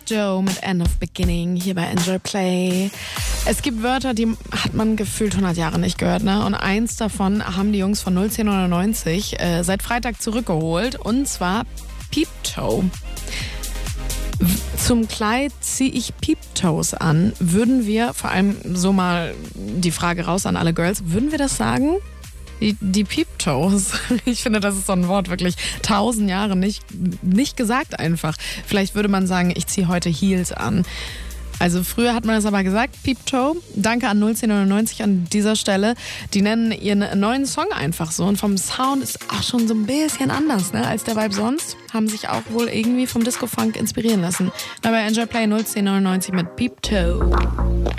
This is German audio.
Joe mit End of Beginning hier bei Enjoy Play. Es gibt Wörter, die hat man gefühlt 100 Jahre nicht gehört, ne? Und eins davon haben die Jungs von 01099 seit Freitag zurückgeholt. Und zwar Peep-Toe. Zum Kleid ziehe ich Peep-Toes an. Würden wir, vor allem so mal die Frage raus an alle Girls, würden wir das sagen? Die Peep-Toes. Ich finde, das ist so ein Wort wirklich 1000 Jahre nicht gesagt einfach. Vielleicht würde man sagen, ich ziehe heute Heels an. Also früher hat man das aber gesagt, Peep-Toe. Danke an 01099 an dieser Stelle. Die nennen ihren neuen Song einfach so. Und vom Sound ist auch schon so ein bisschen anders, ne, als der Vibe sonst. Haben sich auch wohl irgendwie vom Disco-Funk inspirieren lassen. Dabei Enjoy Play 01099 mit Peep-Toe.